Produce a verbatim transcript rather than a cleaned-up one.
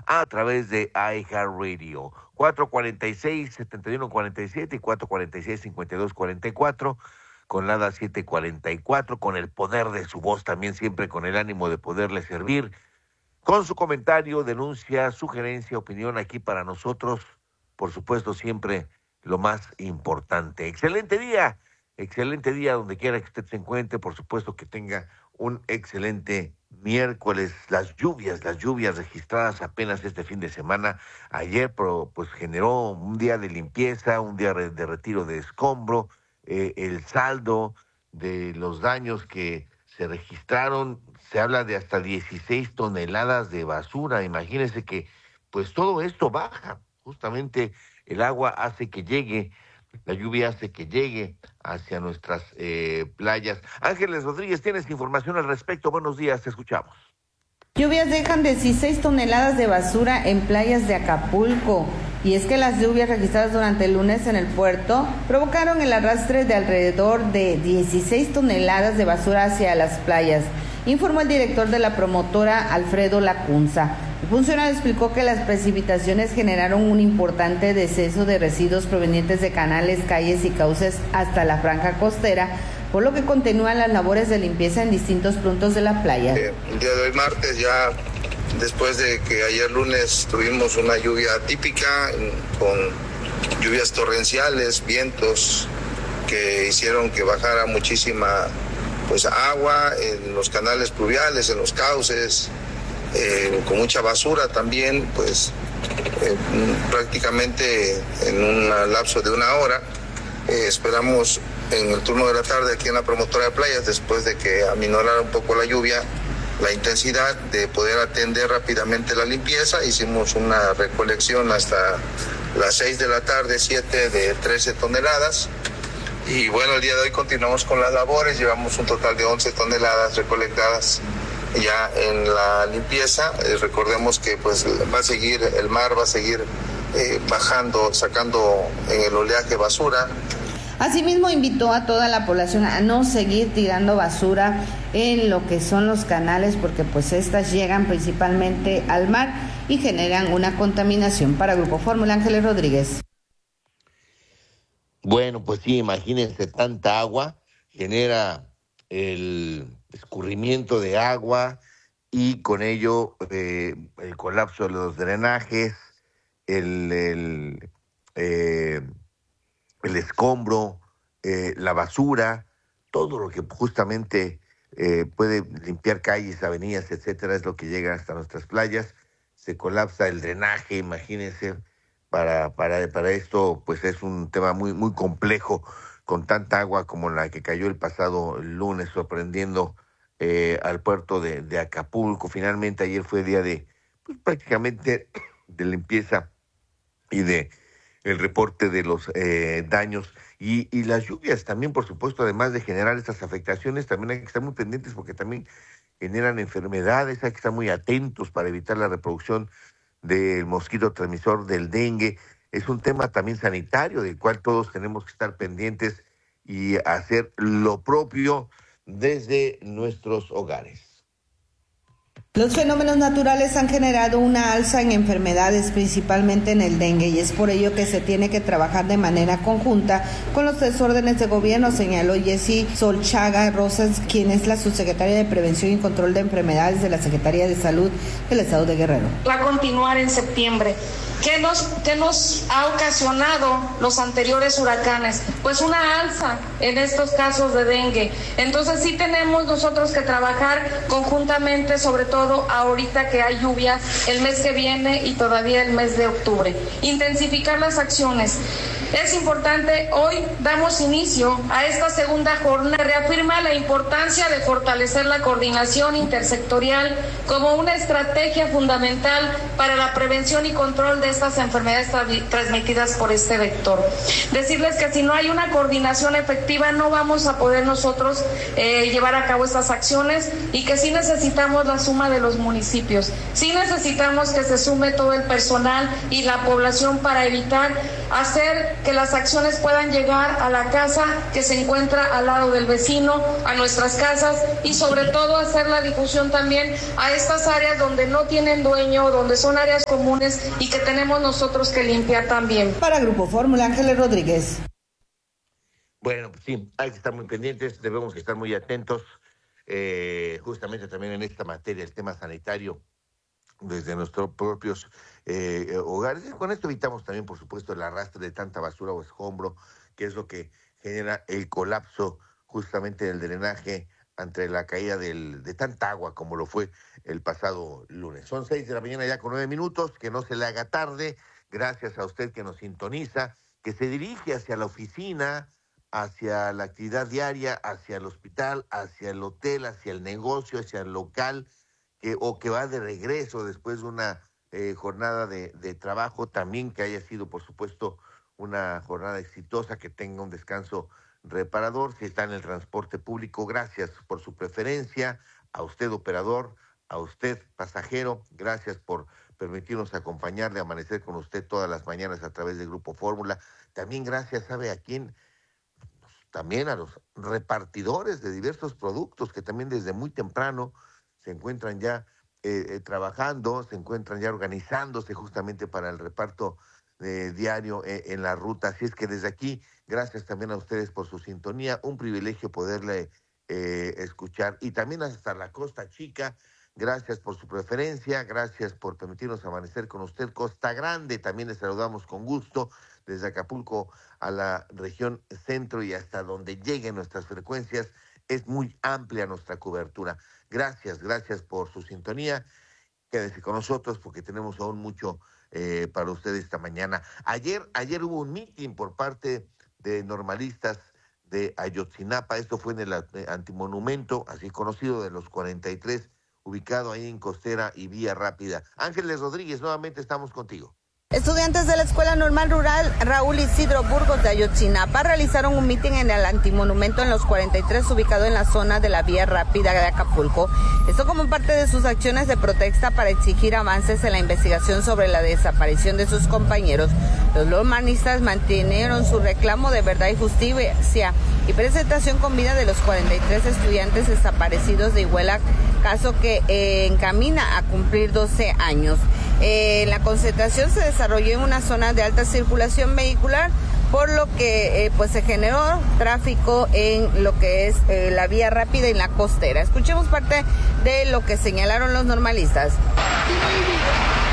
a través de iHeartRadio. cuatro cuarenta y seis, setenta y uno cuarenta y siete y cuatro cuarenta y seis, cincuenta y dos cuarenta y cuatro, con Lada siete cuarenta y cuatro, con el poder de su voz también, siempre con el ánimo de poderle servir. Con su comentario, denuncia, sugerencia, opinión aquí para nosotros, por supuesto, siempre lo más importante. Excelente día, excelente día donde quiera que usted se encuentre, por supuesto que tenga un excelente miércoles. Las lluvias, las lluvias registradas apenas este fin de semana, ayer pues generó un día de limpieza, un día de retiro de escombro, eh, el saldo de los daños que se registraron, se habla de hasta dieciséis toneladas de basura. Imagínense que pues todo esto baja, justamente el agua hace que llegue, la lluvia hace que llegue hacia nuestras eh, playas. Ángeles Rodríguez, tienes información al respecto. Buenos días, te escuchamos. Lluvias dejan dieciséis toneladas de basura en playas de Acapulco. Y es que las lluvias registradas durante el lunes en el puerto provocaron el arrastre de alrededor de dieciséis toneladas de basura hacia las playas, informó el director de la promotora, Alfredo Lacunza. El funcionario explicó que las precipitaciones generaron un importante deceso de residuos provenientes de canales, calles y cauces hasta la franja costera, por lo que continúan las labores de limpieza en distintos puntos de la playa. Eh, el día de hoy martes, ya después de que ayer lunes tuvimos una lluvia atípica con lluvias torrenciales, vientos que hicieron que bajara muchísima pues agua en los canales pluviales, en los cauces, eh, con mucha basura también, pues eh, prácticamente en un lapso de una hora. Eh, esperamos en el turno de la tarde aquí en la promotora de playas, después de que aminorara un poco la lluvia, la intensidad de poder atender rápidamente la limpieza. Hicimos una recolección hasta las seis de la tarde, siete de trece toneladas. Y bueno, el día de hoy continuamos con las labores, llevamos un total de once toneladas recolectadas ya en la limpieza. Eh, recordemos que pues va a seguir, el mar va a seguir eh, bajando, sacando en el oleaje basura. Asimismo, invitó a toda la población a no seguir tirando basura en lo que son los canales, porque pues estas llegan principalmente al mar y generan una contaminación. Para Grupo Fórmula, Ángeles Rodríguez. Bueno, pues sí, imagínense, tanta agua genera el escurrimiento de agua y con ello eh, el colapso de los drenajes, el, el, eh, el escombro, eh, la basura, todo lo que justamente eh, puede limpiar calles, avenidas, etcétera, es lo que llega hasta nuestras playas. Se colapsa el drenaje, imagínense. Para, para, para esto, pues es un tema muy, muy complejo, con tanta agua como la que cayó el pasado lunes, sorprendiendo eh, al puerto de, de Acapulco. Finalmente, ayer fue día de, pues prácticamente, de limpieza y de el reporte de los eh, daños. Y, y las lluvias también, por supuesto, además de generar estas afectaciones, también hay que estar muy pendientes porque también generan enfermedades, hay que estar muy atentos para evitar la reproducción del mosquito transmisor del dengue. Es un tema también sanitario del cual todos tenemos que estar pendientes y hacer lo propio desde nuestros hogares. Los fenómenos naturales han generado una alza en enfermedades, principalmente en el dengue, y es por ello que se tiene que trabajar de manera conjunta con los tres órdenes de gobierno, señaló Jessy Solchaga Rosas, quien es la subsecretaria de Prevención y Control de Enfermedades de la Secretaría de Salud del Estado de Guerrero. Va a continuar en septiembre. ¿Qué nos, qué nos ha ocasionado los anteriores huracanes? Pues una alza en estos casos de dengue. Entonces sí tenemos nosotros que trabajar conjuntamente, sobre todo ahorita que hay lluvia el mes que viene y todavía el mes de octubre. Intensificar las acciones. Es importante, hoy damos inicio a esta segunda jornada. Reafirma la importancia de fortalecer la coordinación intersectorial como una estrategia fundamental para la prevención y control de estas enfermedades tra- transmitidas por este vector. Decirles que si no hay una coordinación efectiva no vamos a poder nosotros eh, llevar a cabo estas acciones, y que sí necesitamos la suma de los municipios, sí necesitamos que se sume todo el personal y la población para evitar hacer que las acciones puedan llegar a la casa que se encuentra al lado del vecino, a nuestras casas, y sobre todo hacer la difusión también a estas áreas donde no tienen dueño, donde son áreas comunes y que tenemos nosotros que limpiar también. Para Grupo Fórmula, Ángeles Rodríguez. Bueno, pues sí, hay que estar muy pendientes, debemos estar muy atentos, eh, justamente también en esta materia, el tema sanitario, desde nuestros propios eh, hogares. Y con esto evitamos también, por supuesto, el arrastre de tanta basura o escombro, que es lo que genera el colapso justamente del drenaje ante la caída del, de tanta agua como lo fue el pasado lunes. Son seis de la mañana ya con nueve minutos, que no se le haga tarde. Gracias a usted que nos sintoniza, que se dirige hacia la oficina, hacia la actividad diaria, hacia el hospital, hacia el hotel, hacia el negocio, hacia el local, que, o que va de regreso después de una eh, jornada de, de trabajo, también que haya sido, por supuesto, una jornada exitosa, que tenga un descanso reparador. Si está en el transporte público, gracias por su preferencia. A usted, operador, a usted, pasajero, gracias por permitirnos acompañarle, amanecer con usted todas las mañanas a través de Grupo Fórmula. También gracias, ¿sabe a quién? También a los repartidores de diversos productos que también desde muy temprano se encuentran ya eh, eh, trabajando, se encuentran ya organizándose justamente para el reparto eh, diario eh, en la ruta. Así es que desde aquí, gracias también a ustedes por su sintonía, un privilegio poderle eh, escuchar. Y también hasta la Costa Chica, gracias por su preferencia, gracias por permitirnos amanecer con usted. Costa Grande, también les saludamos con gusto, desde Acapulco a la región centro y hasta donde lleguen nuestras frecuencias. Es muy amplia nuestra cobertura. Gracias, gracias por su sintonía. Quédese con nosotros porque tenemos aún mucho eh, para ustedes esta mañana. Ayer, ayer hubo un meeting por parte de normalistas de Ayotzinapa. Esto fue en el antimonumento, así conocido, de los cuarenta y tres, ubicado ahí en Costera y Vía Rápida. Ángeles Rodríguez, nuevamente estamos contigo. Estudiantes de la Escuela Normal Rural Raúl Isidro Burgos de Ayotzinapa realizaron un mitin en el antimonumento en los cuarenta y tres, ubicado en la zona de la Vía Rápida de Acapulco. Esto como parte de sus acciones de protesta para exigir avances en la investigación sobre la desaparición de sus compañeros. Los normanistas mantuvieron su reclamo de verdad y justicia y presentación con vida de los cuarenta y tres estudiantes desaparecidos de Iguala, caso que eh, encamina a cumplir doce años. Eh, la concentración se desarrolló en una zona de alta circulación vehicular, por lo que eh, pues se generó tráfico en lo que es eh, la Vía Rápida y la Costera. Escuchemos parte de lo que señalaron los normalistas.